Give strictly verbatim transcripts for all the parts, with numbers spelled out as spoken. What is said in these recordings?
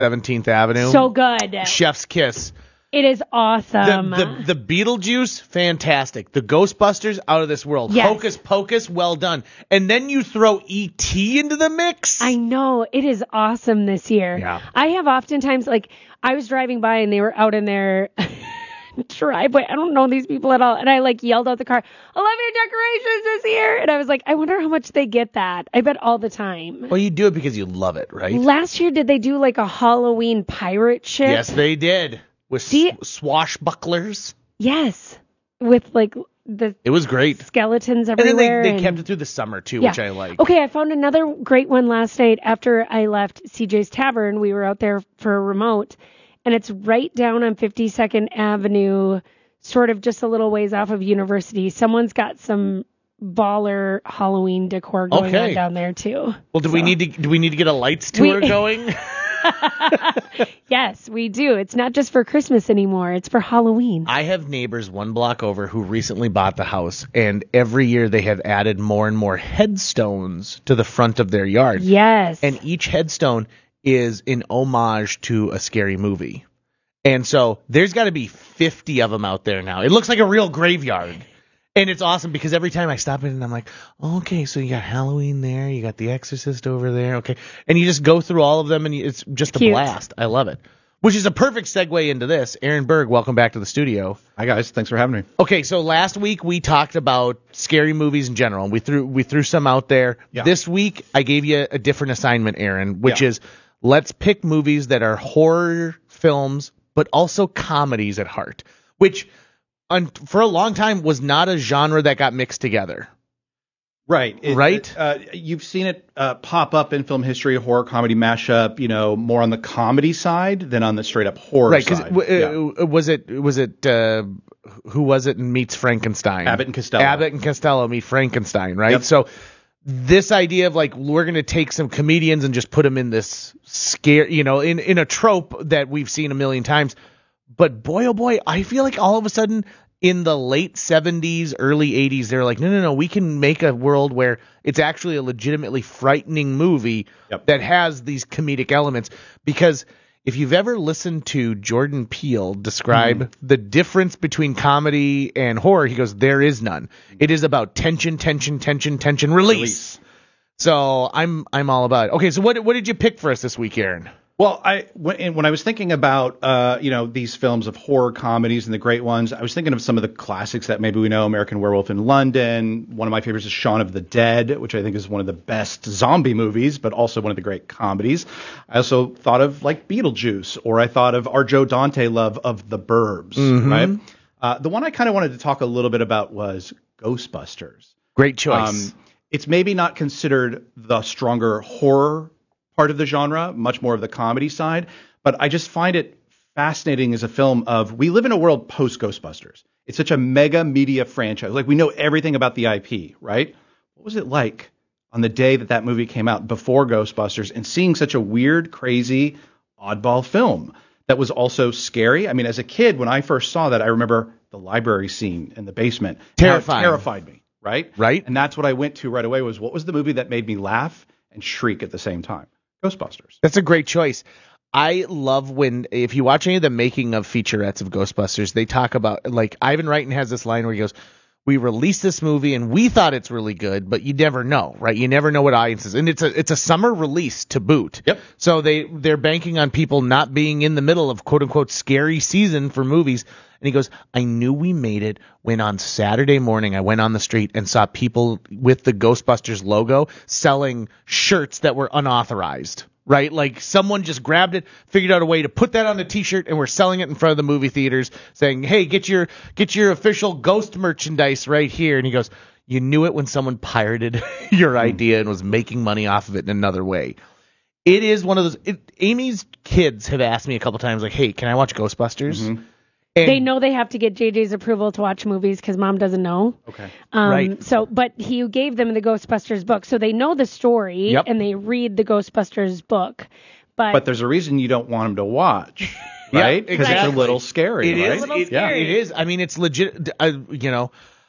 seventeenth Avenue. So good. Chef's kiss. It is awesome. The, the, the Beetlejuice, fantastic. The Ghostbusters, out of this world. Yes. Hocus Pocus, well done. And then you throw E T into the mix? I know. It is awesome this year. Yeah. I have oftentimes, like, I was driving by and they were out in their driveway. I don't know these people at all. And I, like, yelled out the car, I love your decorations this year. And I was like, I wonder how much they get that. I bet all the time. Well, you do it because you love it, right? Last year, did they do, like, a Halloween pirate ship? Yes, they did. With See? sw- swashbucklers. Yes. With, like, the It was great. skeletons And then everywhere. they, they and- kept it through the summer, too, Yeah. which I like. Okay, I found another great one last night after I left C J's Tavern. We were out there for a remote, and it's right down on fifty-second Avenue, sort of just a little ways off of University. Someone's got some baller Halloween decor going Okay. on down there, too. Well, do So- we need to do we need to get a lights tour We- going? Yes, we do. It's not just for Christmas anymore. It's for Halloween. I have neighbors one block over who recently bought the house, and every year they have added more and more headstones to the front of their yard. Yes. And each headstone is in homage to a scary movie. And so there's got to be fifty of them out there now. It looks like a real graveyard. And it's awesome because every time I stop in and I'm like, oh, okay, so you got Halloween there, you got The Exorcist over there, okay. And you just go through all of them and it's just a Cute. blast. I love it. Which is a perfect segue into this. Aaron Berg, welcome back to the studio. Hi, guys. Thanks for having me. Okay, so last week we talked about scary movies in general, and we threw we threw some out there. Yeah. This week I gave you a different assignment, Aaron, which Yeah. is let's pick movies that are horror films, but also comedies at heart, which un- for a long time was not a genre that got mixed together. Right. It- Right? it, uh, you've seen it uh, pop up in film history, horror comedy mashup, you know, more on the comedy side than on the straight up horror Right, because side. Yeah. was it was it uh, who was it in Meets Frankenstein? Abbott and Costello. Abbott and Costello meet Frankenstein, right? Yep. So this idea of like we're going to take some comedians and just put them in this scare, you know, in in a trope that we've seen a million times. But boy, oh boy, I feel like all of a sudden in the late seventies, early eighties, they're like, no, no, no, we can make a world where it's actually a legitimately frightening movie Yep. that has these comedic elements. Because if you've ever listened to Jordan Peele describe Mm-hmm. the difference between comedy and horror, he goes, there is none. It is about tension, tension, tension, tension, release. Release. So I'm I'm all about it. Okay, so what what did you pick for us this week, Aaron? Well, I when, when I was thinking about uh, you know these films of horror comedies and the great ones, I was thinking of some of the classics that maybe we know: American Werewolf in London. One of my favorites is Shaun of the Dead, which I think is one of the best zombie movies, but also one of the great comedies. I also thought of like Beetlejuice, or I thought of our Joe Dante love of The Burbs. Right. Uh, the one I kind of wanted to talk a little bit about was Ghostbusters. Great choice. Um, it's maybe not considered the stronger horror part of the genre, much more of the comedy side, but I just find it fascinating as a film of we live in a world post Ghostbusters. It's such a mega media franchise. Like we know everything about the I P, right? What was it like on the day that that movie came out before Ghostbusters and seeing such a weird, crazy, oddball film that was also scary? I mean, as a kid, when I first saw that, I remember the library scene in the basement. How it Terrifying. terrified me, right? Right. And that's what I went to right away was what was the movie that made me laugh and shriek at the same time? Ghostbusters. That's a great choice. I love when, if you watch any of the making of featurettes of Ghostbusters, they talk about, like, Ivan Reitman has this line where he goes, we released this movie and we thought it's really good, but you never know, right? You never know what audiences, and it's a it's a summer release to boot. Yep. So they they're banking on people not being in the middle of quote unquote scary season for movies. And he goes, I knew we made it when on Saturday morning I went on the street and saw people with the Ghostbusters logo selling shirts that were unauthorized. Right? Like someone just grabbed it, figured out a way to put that on a t-shirt, and we're selling it in front of the movie theaters saying, hey, get your get your official Ghost merchandise right here. And he goes, you knew it when someone pirated your idea and was making money off of it in another way. It is one of those it, Amy's kids have asked me a couple times, like, hey, can I watch Ghostbusters? Mm-hmm. And They know they have to get J J's approval to watch movies because mom doesn't know. Okay. Um, Right. So, but he gave them the Ghostbusters book, so they know the story Yep. and they read the Ghostbusters book. But, But there's a reason you don't want them to watch, Yeah, right? Because it's exactly. a little scary. It right? is. little It, scary. it is. I mean, it's legit. Uh, you know,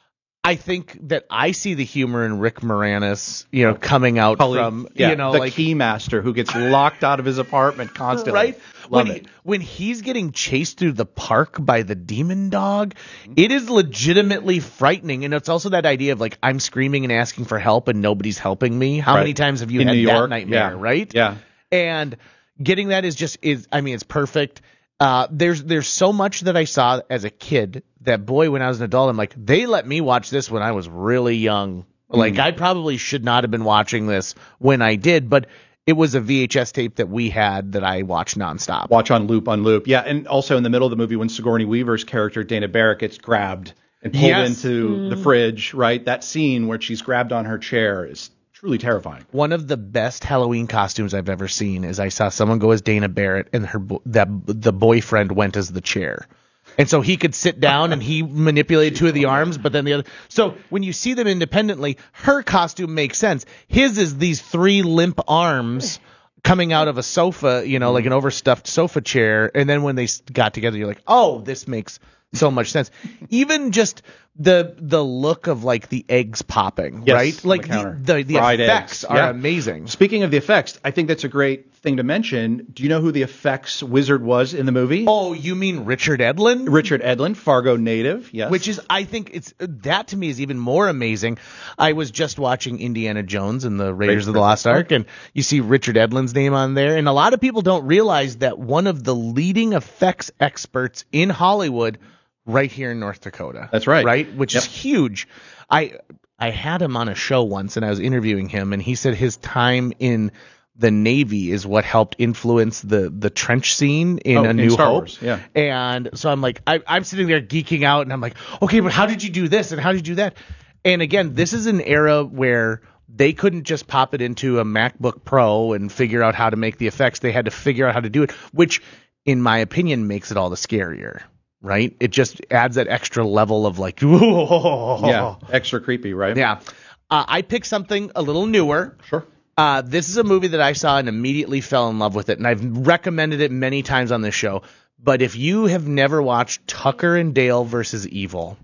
I think that I see the humor in Rick Moranis, you know, coming out Cully, from, yeah, you know, the like keymaster who gets locked out of his apartment constantly. right? Love when it. He, when he's getting chased through the park by the demon dog, it is legitimately frightening. And it's also that idea of like, I'm screaming and asking for help and nobody's helping me. How Right. many times have you In had New that York? nightmare, Yeah. right? Yeah. And getting that is just is I mean, it's perfect. Uh, there's there's so much that I saw as a kid that, boy, when I was an adult, I'm like, they let me watch this when I was really young. Like, I probably should not have been watching this when I did, but it was a V H S tape that we had that I watched nonstop. Watch on loop on loop. Yeah, and also in the middle of the movie when Sigourney Weaver's character, Dana Barrett, gets grabbed and pulled Yes. into the fridge, right? That scene where she's grabbed on her chair is truly terrifying. One of the best Halloween costumes I've ever seen is I saw someone go as Dana Barrett, and her bo- that the boyfriend went as the chair. And so he could sit down and he manipulated two of the arms, but then the other. So when you see them independently, her costume makes sense. His is these three limp arms coming out of a sofa, you know, like an overstuffed sofa chair. And then when they s- got together, you're like, oh, this makes so much sense. Even just the the look of like the eggs popping, Yes, right? on Like the the counter. the, the Fried effects eggs. are Yeah. amazing. Speaking of the effects, I think that's a great thing to mention. Do you know who the effects wizard was in the movie? Oh, you mean Richard Edlund? Richard Edlund, Fargo native, yes. Which is, I think it's that to me is even more amazing. I was just watching Indiana Jones and the Raiders of the Lost Ark, and you see Richard Edlund's name on there. And a lot of people don't realize that one of the leading effects experts in Hollywood, right here in North Dakota. That's right. Right, which Yep. is huge. I I had him on a show once, and I was interviewing him, and he said his time in the Navy is what helped influence the the trench scene in Oh, A in New Star Hope. Wars, yeah. And so I'm like, I, I'm sitting there geeking out, and I'm like, okay, but how did you do this, and how did you do that? And again, this is an era where they couldn't just pop it into a MacBook Pro and figure out how to make the effects. They had to figure out how to do it, which, in my opinion, makes it all the scarier. Right? It just adds that extra level of like, whoa. yeah, extra creepy, right? Yeah. Uh, I picked something a little newer. Sure. Uh, this is a movie that I saw and immediately fell in love with it, and I've recommended it many times on this show. But if you have never watched Tucker and Dale versus Evil,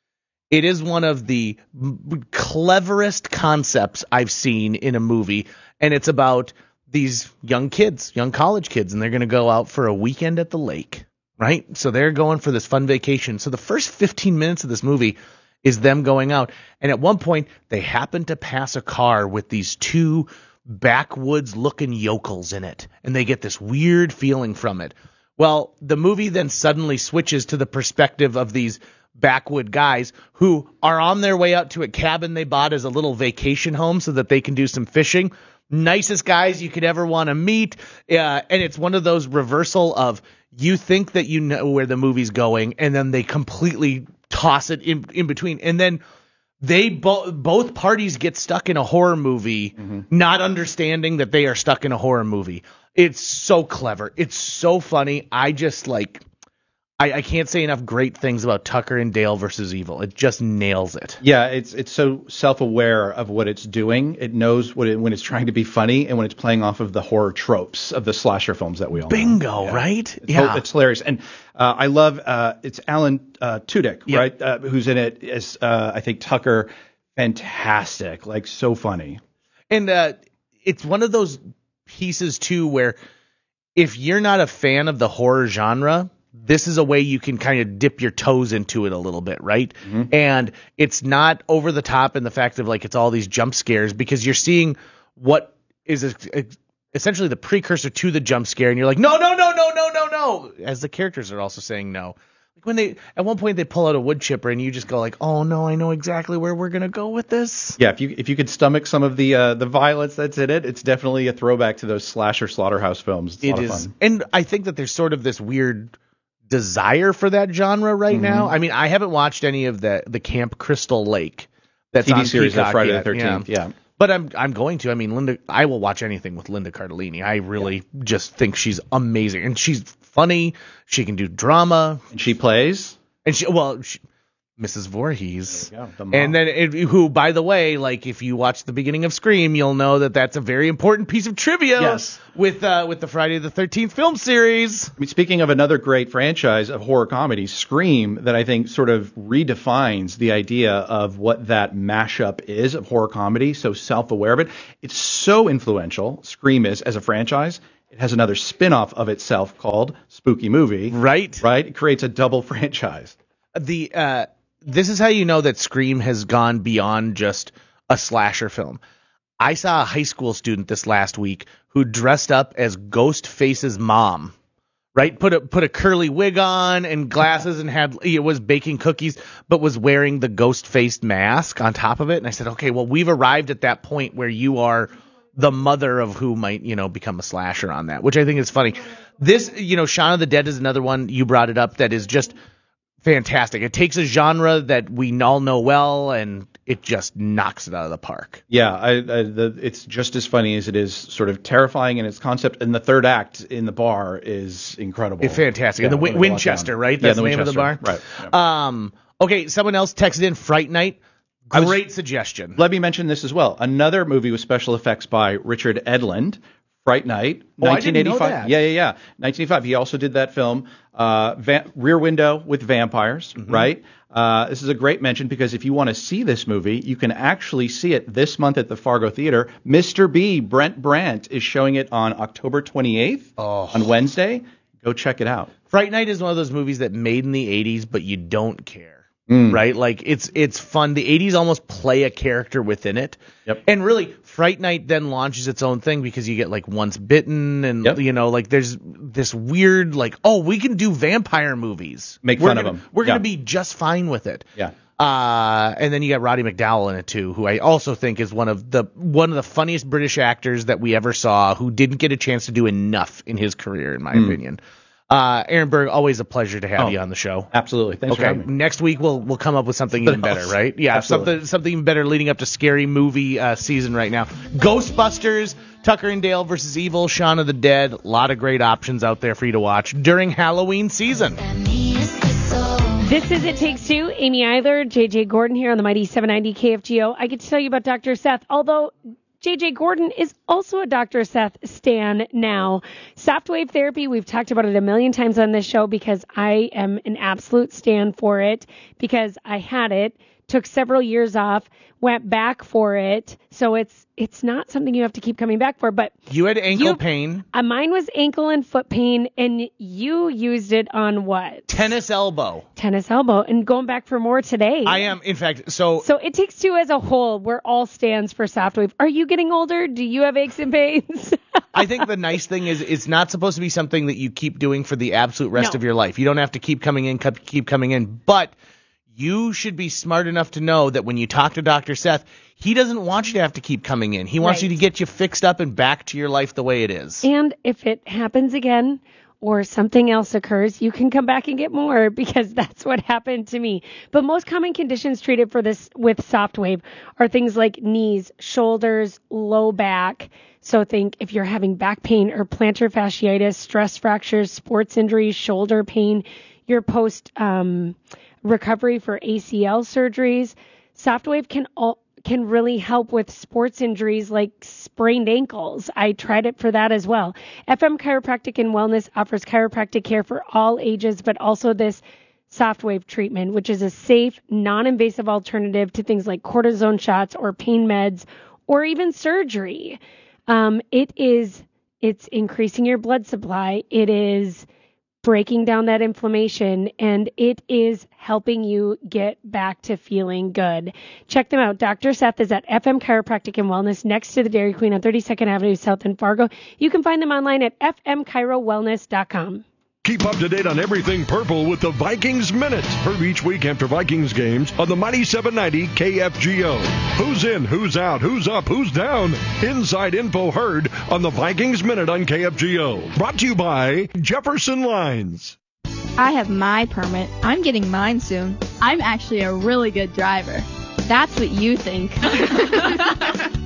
it is one of the m- cleverest concepts I've seen in a movie, and it's about these young kids, young college kids, and they're going to go out for a weekend at the lake, right? So they're going for this fun vacation. So the first fifteen minutes of this movie is them going out. And at one point, they happen to pass a car with these two backwoods-looking yokels in it, and they get this weird feeling from it. Well, the movie then suddenly switches to the perspective of these backwood guys who are on their way out to a cabin they bought as a little vacation home so that they can do some fishing. Nicest guys you could ever want to meet. Uh, and it's one of those reversal of you think that you know where the movie's going, and then they completely toss it in, in between. And then they bo- both parties get stuck in a horror movie, mm-hmm. not understanding that they are stuck in a horror movie. It's so clever. It's so funny. I just like, I, I can't say enough great things about Tucker and Dale versus Evil. It just nails it. Yeah, it's it's so self-aware of what it's doing. It knows what it, when it's trying to be funny and when it's playing off of the horror tropes of the slasher films that we all Bingo, know. Yeah. right? It's, yeah, it's hilarious. And uh, I love uh, it's Alan uh, Tudyk, Yep. right? Uh, who's in it as uh, I think Tucker. Fantastic, like so funny. And uh, it's one of those pieces too where if you're not a fan of the horror genre, this is a way you can kind of dip your toes into it a little bit, right? Mm-hmm. And it's not over the top in the fact of like it's all these jump scares, because you're seeing what is a, a, essentially the precursor to the jump scare, and you're like, no, no, no, no, no, no, no, as the characters are also saying no. Like when they at one point they pull out a wood chipper and you just go like, oh no, I know exactly where we're gonna go with this. Yeah, if you if you could stomach some of the uh, the violence that's in it, it's definitely a throwback to those slasher slaughterhouse films. It's a It lot is, of fun. and I think that there's sort of this weird desire for that genre right mm-hmm. now. I mean, I haven't watched any of the the Camp Crystal Lake that's T V on series Peacock of Friday yet. the thirteenth. Yeah. yeah. But I'm I'm going to. I mean, Linda. I will watch anything with Linda Cardellini. I really yeah. just think she's amazing, and she's funny. She can do drama, and she plays. And she well, she, Missus Voorhees. There you go, the mom. And then, it, who, by the way, like if you watch the beginning of Scream, you'll know that that's a very important piece of trivia Yes. with uh, with the Friday the thirteenth film series. I mean, speaking of another great franchise of horror comedy, Scream, that I think sort of redefines the idea of what that mashup is of horror comedy, so self-aware of it. It's so influential, Scream is, as a franchise. It has another spin-off of itself called Spooky Movie. Right. Right? It creates a double franchise. The uh, this is how you know that Scream has gone beyond just a slasher film. I saw a high school student this last week who dressed up as Ghostface's mom. Right, put a put a curly wig on and glasses and had it was baking cookies, but was wearing the ghost-faced mask on top of it. And I said, okay, well, we've arrived at that point where you are the mother of who might, you know, become a slasher on that, which I think is funny. This, you know, Shaun of the Dead is another one, you brought it up, that is just fantastic. It takes a genre that we all know well, and it just knocks it out of the park. Yeah, I, I, the, it's just as funny as it is sort of terrifying in its concept. And the third act in the bar is incredible. It's fantastic. Yeah, and the Win- when they walk Winchester, down. right? Yeah, That's the the name of the bar? Winchester. Right. Yeah. Um, okay, someone else texted in Fright Night. I was- Great suggestion. Let me mention this as well. Another movie with special effects by Richard Edlund, Fright Night, Oh, I nineteen didn't know eighty-five. that. Yeah, yeah, yeah. nineteen eighty-five. He also did that film, uh, Va- Rear Window with Vampires, Mm-hmm. right? Uh, this is a great mention because if you want to see this movie, you can actually see it this month at the Fargo Theater. Mister B, Brent Brandt, is showing it on October twenty-eighth Oh. on Wednesday. Go check it out. Fright Night is one of those movies that made in the eighties, but you don't care. Mm. Right? Like, it's it's fun. The eighties almost play a character within it. Yep. And really, Fright Night then launches its own thing because you get, like, Once Bitten and, Yep. you know, like, there's this weird, like, oh, we can do vampire movies. Make We're fun of gonna- them. We're Yeah. going to be just fine with it. Yeah. Uh, and then you got Roddy McDowall in it too, who I also think is one of the one of the funniest British actors that we ever saw, who didn't get a chance to do enough in his career, in my Mm. opinion. Uh, Aaron Berg, always a pleasure to have Oh, you on the show. Absolutely. Thanks for Okay, having me. next week we'll we'll come up with something even better, else. right? Yeah, Absolutely. something something even better leading up to scary movie uh, season right now. Ghostbusters, Tucker and Dale versus Evil, Shaun of the Dead. A lot of great options out there for you to watch during Halloween season. This is It Takes Two. Amy Eiler, J J Gordon here on the Mighty seven ninety K F G O. I get to tell you about Doctor Seth, although J J Gordon is also a Doctor Seth stan now. Softwave therapy, we've talked about it a million times on this show because I am an absolute stan for it, because I had it, took several years off, went back for it. So it's it's not something you have to keep coming back for. But You had ankle You- pain, uh, mine was ankle and foot pain, and you used it on what? tennis elbow. Tennis elbow, and going back for more today. I am, in fact, so So It Takes Two as a whole, we're all stands for Softwave. Are you getting older? Do you have aches and pains? I think the nice thing is it's not supposed to be something that you keep doing for the absolute rest No. of your life. You don't have to keep coming in, keep keep coming in, but you should be smart enough to know that when you talk to Doctor Seth, he doesn't want you to have to keep coming in. He wants Right. you to get you fixed up and back to your life the way it is. And if it happens again or something else occurs, you can come back and get more, because that's what happened to me. But most common conditions treated for this with Softwave are things like knees, shoulders, low back. So think if you're having back pain or plantar fasciitis, stress fractures, sports injuries, shoulder pain, your post um, recovery for A C L surgeries, Softwave can all can really help with sports injuries like sprained ankles. I tried it for that as well. F M Chiropractic and Wellness offers chiropractic care for all ages, but also this Softwave treatment, which is a safe, non-invasive alternative to things like cortisone shots or pain meds or even surgery. Um, it is, it's increasing your blood supply. It is breaking down that inflammation, and it is helping you get back to feeling good. Check them out. Doctor Seth is at F M Chiropractic and Wellness next to the Dairy Queen on thirty-second Avenue South in Fargo. You can find them online at f m chiro wellness dot com. Keep up to date on everything purple with the Vikings Minute. Heard each week after Vikings games on the Mighty seven ninety K F G O. Who's in, who's out, who's up, who's down? Inside info heard on the Vikings Minute on K F G O. Brought to you by Jefferson Lines. I have my permit. I'm getting mine soon. I'm actually a really good driver. That's what you think.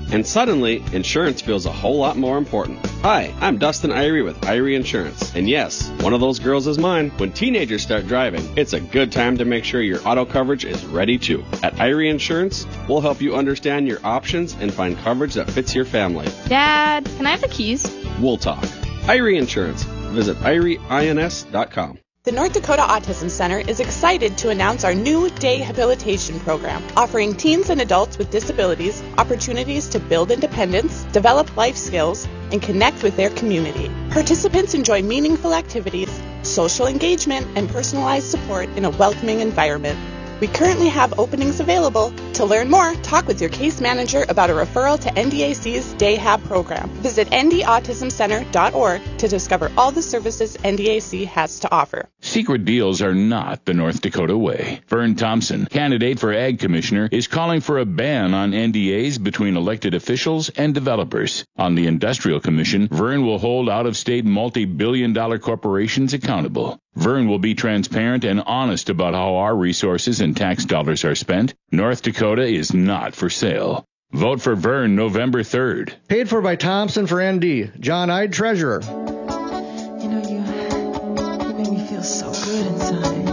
And suddenly, insurance feels a whole lot more important. Hi, I'm Dustin Irie with Irie Insurance. And yes, one of those girls is mine. When teenagers start driving, it's a good time to make sure your auto coverage is ready too. At Irie Insurance, we'll help you understand your options and find coverage that fits your family. Dad, can I have the keys? We'll talk. Irie Insurance. Visit irie ins dot com. The North Dakota Autism Center is excited to announce our new Dayhabilitation program, offering teens and adults with disabilities opportunities to build independence, develop life skills, and connect with their community. Participants enjoy meaningful activities, social engagement, and personalized support in a welcoming environment. We currently have openings available. To learn more, talk with your case manager about a referral to N D A C's Dayhab program. Visit n d autism center dot org to discover all the services N D A C has to offer. Secret deals are not the North Dakota way. Vern Thompson, candidate for Ag Commissioner, is calling for a ban on N D As between elected officials and developers. On the Industrial Commission, Vern will hold out-of-state multi-billion dollar corporations accountable. Vern will be transparent and honest about how our resources and tax dollars are spent. North Dakota is not for sale. Vote for Vern November third. Paid for by Thompson for N D. John Ide, Treasurer. You know, you, you make me feel so good inside.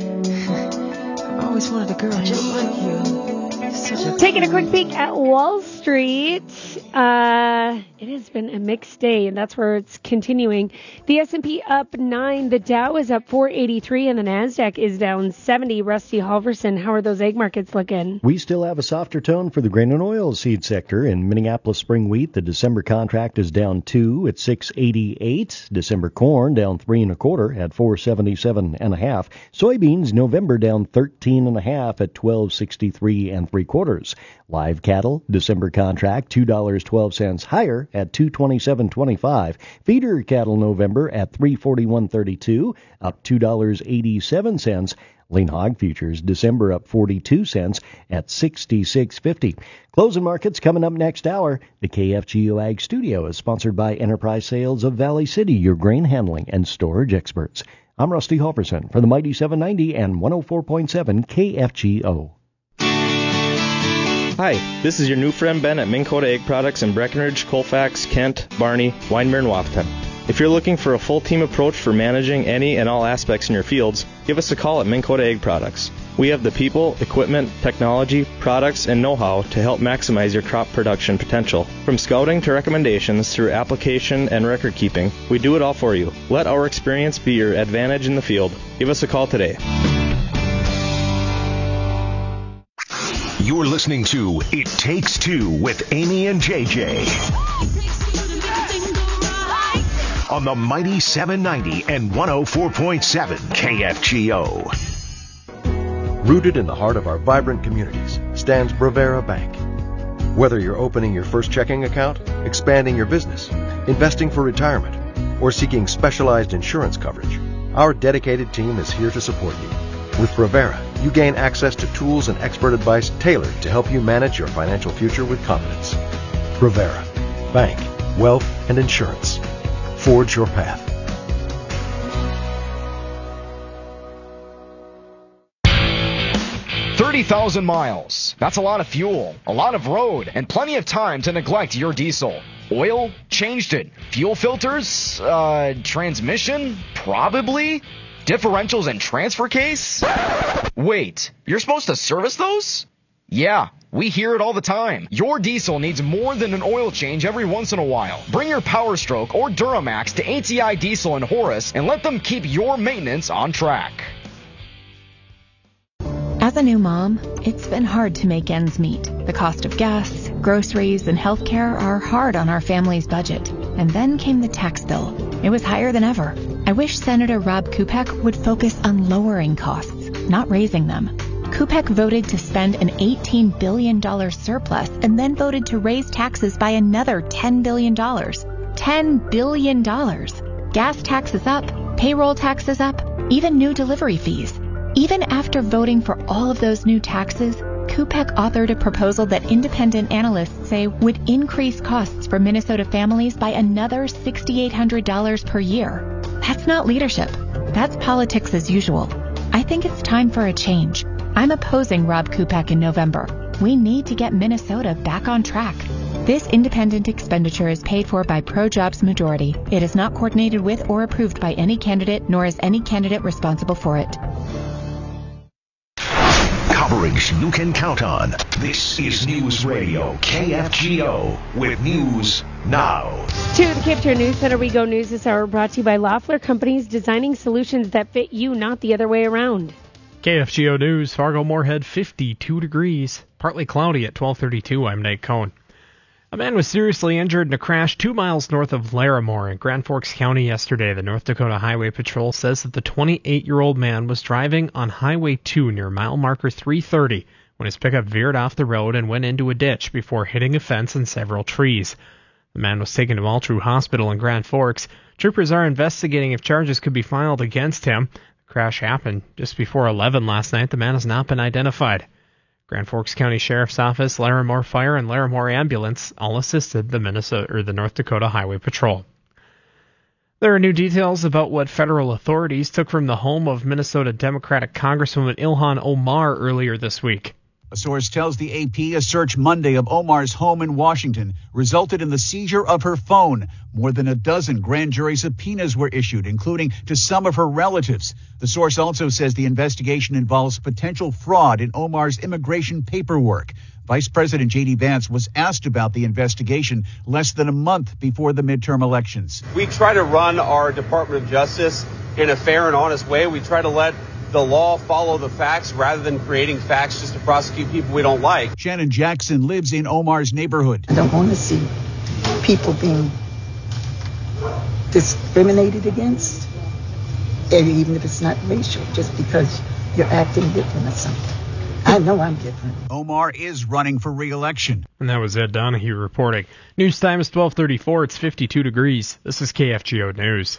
I've always wanted a girl just like you. Such a Taking a quick peek at Wall Street. Uh, it has been a mixed day, and that's where it's continuing. The S and P up nine, the Dow is up four eighty-three, and the NASDAQ is down seventy. Rusty Halverson, how are those egg markets looking? We still have a softer tone for the grain and oil seed sector. In Minneapolis spring wheat, the December contract is down two at six eighty-eight. December corn down three and a quarter at four seventy-seven and a half. Soybeans November down thirteen and a half at twelve sixty-three and three quarters. Live cattle December contract two dollars and twelve cents higher at two twenty-seven twenty-five. Feeder cattle November at three forty-one thirty-two, up two dollars and eighty-seven cents. Lean hog futures December up forty-two cents at sixty-six fifty. Closing markets coming up next hour. The K F G O Ag Studio is sponsored by Enterprise Sales of Valley City, your grain handling and storage experts. I'm Rusty Halverson for the Mighty seven ninety and one oh four point seven K F G O. Hi, this is your new friend Ben at Minn Kota Egg Products in Breckenridge, Colfax, Kent, Barney, Winemere, and Wapaton. If you're looking for a full team approach for managing any and all aspects in your fields, give us a call at Minn Kota Egg Products. We have the people, equipment, technology, products, and know-how to help maximize your crop production potential. From scouting to recommendations through application and record keeping, we do it all for you. Let our experience be your advantage in the field. Give us a call today. You're listening to It Takes Two with Amy and J J on the Mighty seven ninety and one oh four point seven K F G O. Rooted in the heart of our vibrant communities stands Bravera Bank. Whether you're opening your first checking account, expanding your business, investing for retirement, or seeking specialized insurance coverage, our dedicated team is here to support you. With Bravera, you gain access to tools and expert advice tailored to help you manage your financial future with confidence. Bravera, bank, wealth, and insurance. Forge your path. thirty thousand miles. That's a lot of fuel, a lot of road, and plenty of time to neglect your diesel. Oil? Changed it. Fuel filters? Uh, transmission? Probably. Differentials and transfer case? Wait, you're supposed to service those? Yeah, we hear it all the time. Your diesel needs more than an oil change every once in a while. Bring your Power Stroke or Duramax to A T I Diesel in Horace and let them keep your maintenance on track. As a new mom, it's been hard to make ends meet. The cost of gas, groceries, and healthcare are hard on our family's budget. And then came the tax bill. It was higher than ever. I wish Senator Rob Kupek would focus on lowering costs, not raising them. Kupek voted to spend an eighteen billion dollars surplus and then voted to raise taxes by another ten billion dollars. ten billion dollars. Gas taxes up, payroll taxes up, even new delivery fees. Even after voting for all of those new taxes, Kupek authored a proposal that independent analysts say would increase costs for Minnesota families by another six thousand eight hundred dollars per year. That's not leadership. That's politics as usual. I think it's time for a change. I'm opposing Rob Kupek in November. We need to get Minnesota back on track. This independent expenditure is paid for by ProJobs Majority. It is not coordinated with or approved by any candidate, nor is any candidate responsible for it. Coverage you can count on. This is News Radio K F G O with News Now. To the K F G O News Center we go. News this hour brought to you by Loeffler Companies, designing solutions that fit you, not the other way around. K F G O News, Fargo-Moorhead, fifty-two degrees. Partly cloudy at twelve thirty-two. I'm Nate Cohn. A man was seriously injured in a crash two miles north of Larimore in Grand Forks County yesterday. The North Dakota Highway Patrol says that the twenty-eight-year-old man was driving on Highway two near mile marker three thirty when his pickup veered off the road and went into a ditch before hitting a fence and several trees. The man was taken to Altru Hospital in Grand Forks. Troopers are investigating if charges could be filed against him. The crash happened just before eleven last night. The man has not been identified. Grand Forks County Sheriff's Office, Larimore Fire, and Larimore Ambulance all assisted the Minnesota or the North Dakota Highway Patrol. There are new details about what federal authorities took from the home of Minnesota Democratic Congresswoman Ilhan Omar earlier this week. A source tells the A P a search Monday of Omar's home in Washington resulted in the seizure of her phone. More than a dozen grand jury subpoenas were issued, including to some of her relatives. The source also says the investigation involves potential fraud in Omar's immigration paperwork. Vice President J D Vance was asked about the investigation less than a month before the midterm elections. We try to run our Department of Justice in a fair and honest way. We try to let the law follow the facts rather than creating facts just to prosecute people we don't like. Shannon Jackson lives in Omar's neighborhood. I don't want to see people being discriminated against, and even if it's not racial, just because you're acting different or something. I know I'm different. Omar is running for re-election. And that was Ed Donahue reporting. News time is twelve thirty-four. It's fifty-two degrees. This is K F G O News.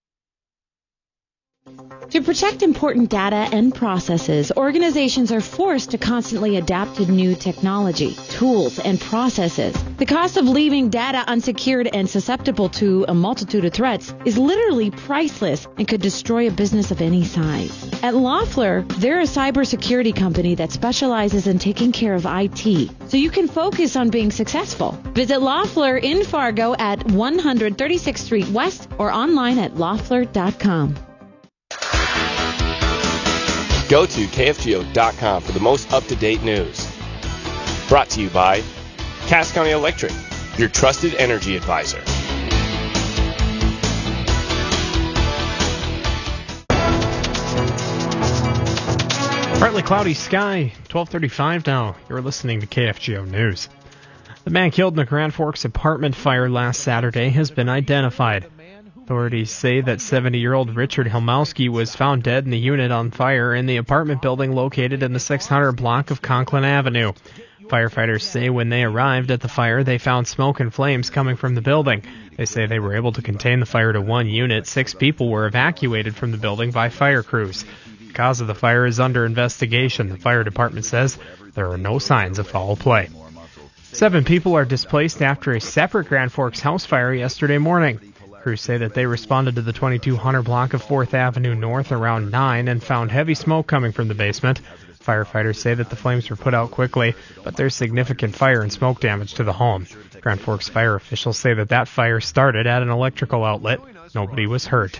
To protect important data and processes, organizations are forced to constantly adapt to new technology, tools, and processes. The cost of leaving data unsecured and susceptible to a multitude of threats is literally priceless and could destroy a business of any size. At Loeffler, they're a cybersecurity company that specializes in taking care of I T, so you can focus on being successful. Visit Loeffler in Fargo at one thirty-sixth Street West or online at loeffler dot com. Go to K F G O dot com for the most up-to-date news. Brought to you by Cass County Electric, your trusted energy advisor. Partly cloudy sky, twelve thirty-five now. You're listening to K F G O News. The man killed in the Grand Forks apartment fire last Saturday has been identified. Authorities say that seventy-year-old Richard Helmowski was found dead in the unit on fire in the apartment building located in the six hundred block of Conklin Avenue. Firefighters say when they arrived at the fire, they found smoke and flames coming from the building. They say they were able to contain the fire to one unit. Six people were evacuated from the building by fire crews. The cause of the fire is under investigation. The fire department says there are no signs of foul play. Seven people are displaced after a separate Grand Forks house fire yesterday morning. Crews say that they responded to the twenty-two hundred block of fourth Avenue North around nine and found heavy smoke coming from the basement. Firefighters say that the flames were put out quickly, but there's significant fire and smoke damage to the home. Grand Forks fire officials say that that fire started at an electrical outlet. Nobody was hurt.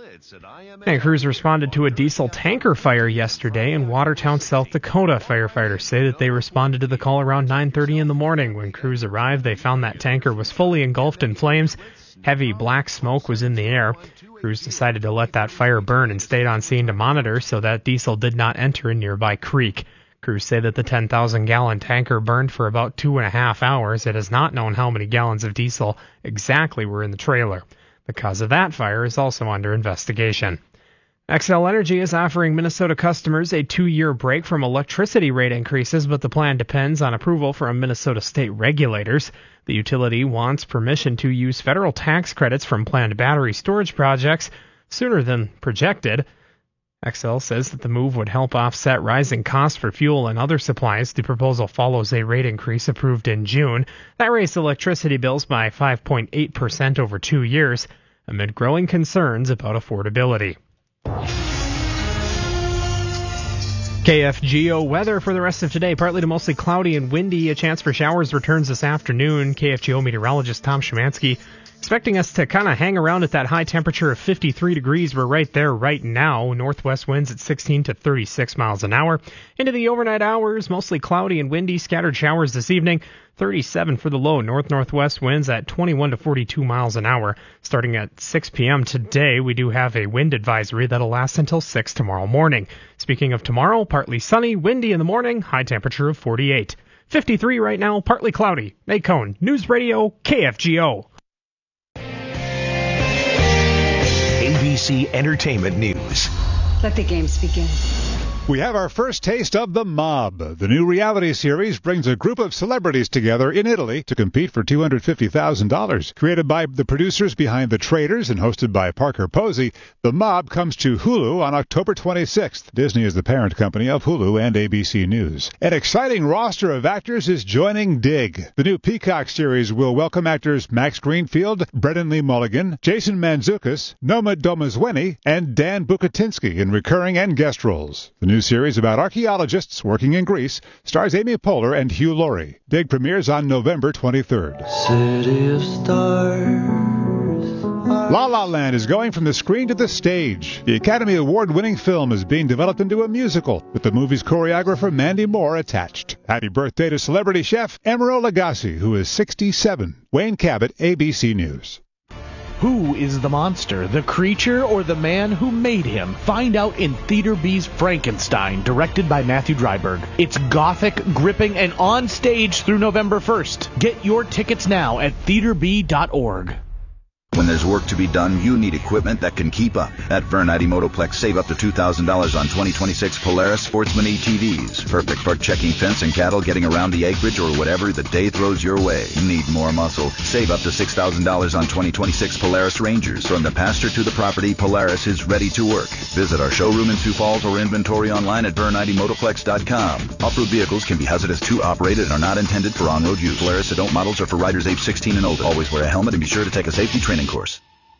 And crews responded to a diesel tanker fire yesterday in Watertown, South Dakota. Firefighters say that they responded to the call around nine thirty in the morning. When crews arrived, they found that tanker was fully engulfed in flames. Heavy black smoke was in the air. Crews decided to let that fire burn and stayed on scene to monitor so that diesel did not enter a nearby creek. Crews say that the ten thousand gallon tanker burned for about two and a half hours. It is not known how many gallons of diesel exactly were in the trailer. The cause of that fire is also under investigation. Xcel Energy is offering Minnesota customers a two-year break from electricity rate increases, but the plan depends on approval from Minnesota state regulators. The utility wants permission to use federal tax credits from planned battery storage projects sooner than projected. Xcel says that the move would help offset rising costs for fuel and other supplies. The proposal follows a rate increase approved in June that raised electricity bills by five point eight percent over two years, amid growing concerns about affordability. K F G O weather for the rest of today. Partly to mostly cloudy and windy. A chance for showers returns this afternoon. K F G O meteorologist Tom Szymanski expecting us to kind of hang around at that high temperature of fifty-three degrees. We're right there right now. Northwest winds at sixteen to thirty-six miles an hour. Into the overnight hours, mostly cloudy and windy. Scattered showers this evening. thirty-seven for the low. North-northwest winds at twenty-one to forty-two miles an hour. Starting at six p.m. today, we do have a wind advisory that'll last until six tomorrow morning. Speaking of tomorrow, partly sunny, windy in the morning, high temperature of forty-eight. fifty-three right now, partly cloudy. May Cone, News Radio, K F G O. A B C Entertainment News. Let the games begin. We have our first taste of The Mob. The new reality series brings a group of celebrities together in Italy to compete for two hundred fifty thousand dollars. Created by the producers behind The Traitors and hosted by Parker Posey, The Mob comes to Hulu on October twenty-sixth. Disney is the parent company of Hulu and A B C News. An exciting roster of actors is joining Dig. The new Peacock series will welcome actors Max Greenfield, Brendan Lee Mulligan, Jason Mantzoukas, Noma Domazweni, and Dan Bukatinsky in recurring and guest roles. The new series about archaeologists working in Greece stars Amy Poehler and Hugh Laurie. Dig premieres on November twenty-third. City of stars. La La Land is going from the screen to the stage. The Academy Award-winning film is being developed into a musical, with the movie's choreographer Mandy Moore attached. Happy birthday to celebrity chef Emeril Lagasse, who is sixty-seven. Wayne Cabot, A B C News. Who is the monster, the creature, or the man who made him? Find out in Theater B's Frankenstein, directed by Matthew Dryberg. It's gothic, gripping, and on stage through November first. Get your tickets now at theater b dot org. When there's work to be done, you need equipment that can keep up. At Vernite Motoplex, save up to two thousand dollars on twenty twenty-six Polaris Sportsman E T Vs. Perfect for checking fence and cattle, getting around the acreage, or whatever the day throws your way. Need more muscle? Save up to six thousand dollars on twenty twenty-six Polaris Rangers. From the pasture to the property, Polaris is ready to work. Visit our showroom in Sioux Falls or inventory online at vernite motoplex dot com. Off-road vehicles can be hazardous two operated and are not intended for on-road use. Polaris adult models are for riders age sixteen and older. Always wear a helmet and be sure to take a safety training course.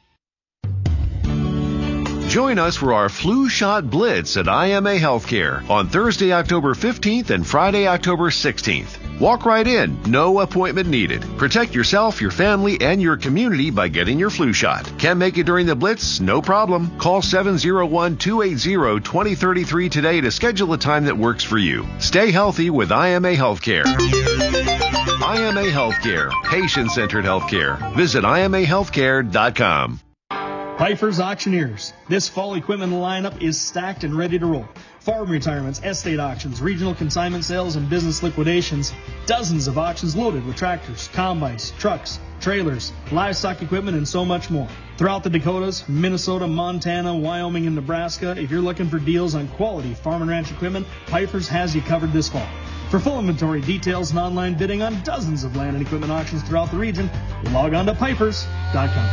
Join us for our flu shot blitz at I M A Healthcare on Thursday, October fifteenth and Friday, October sixteenth. Walk right in, no appointment needed. Protect yourself, your family, and your community by getting your flu shot. Can't make it during the blitz? No problem. Call seven oh one, two eight zero, two oh three three today to schedule a time that works for you. Stay healthy with I M A Healthcare. I M A Healthcare, patient-centered healthcare. Visit I M A healthcare dot com. Pfeiffer's Auctioneers. This fall equipment lineup is stacked and ready to roll. Farm retirements, estate auctions, regional consignment sales, and business liquidations. Dozens of auctions loaded with tractors, combines, trucks, trailers, livestock equipment, and so much more. Throughout the Dakotas, Minnesota, Montana, Wyoming, and Nebraska, if you're looking for deals on quality farm and ranch equipment, Pfeiffer's has you covered this fall. For full inventory details and online bidding on dozens of land and equipment auctions throughout the region, log on to pipers dot com.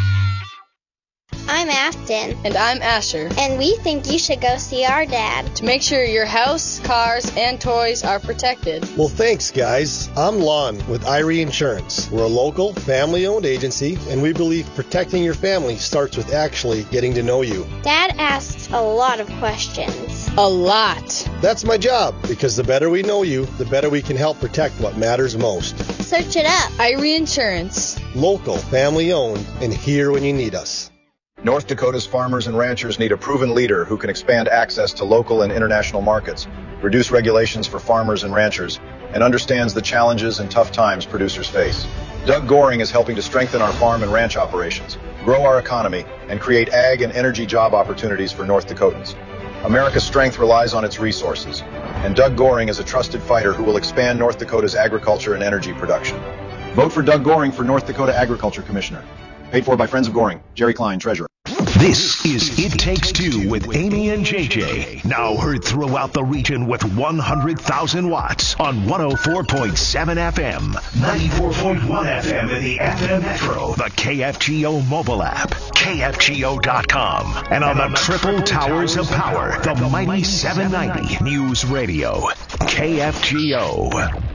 I'm Afton. And I'm Asher. And we think you should go see our dad. To make sure your house, cars, and toys are protected. Well, thanks, guys. I'm Lon with Irie Insurance. We're a local, family-owned agency, and we believe protecting your family starts with actually getting to know you. Dad asks a lot of questions. A lot. That's my job, because the better we know you, the better we can help protect what matters most. Search it up. Irie Insurance. Local, family-owned, and here when you need us. North Dakota's farmers and ranchers need a proven leader who can expand access to local and international markets, reduce regulations for farmers and ranchers, and understands the challenges and tough times producers face. Doug Goring is helping to strengthen our farm and ranch operations, grow our economy, and create ag and energy job opportunities for North Dakotans. America's strength relies on its resources, and Doug Goring is a trusted fighter who will expand North Dakota's agriculture and energy production. Vote for Doug Goring for North Dakota Agriculture Commissioner. Paid for by Friends of Goring. Jerry Klein, Treasurer. This is It Takes Two with Amy and J J. Now heard throughout the region with one hundred thousand watts on one oh four point seven F M, ninety-four point one F M in the F M Metro, the K F G O mobile app, K F G O dot com, and on and the triple, triple towers, towers of power, the, the mighty seven ninety News Radio, K F G O.